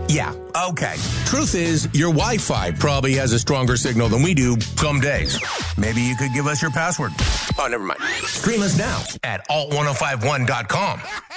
Yeah, okay. Truth is, your Wi-Fi probably has a stronger signal than we do some days. Maybe you could give us your password. Oh, never mind. Stream us now at alt1051.com.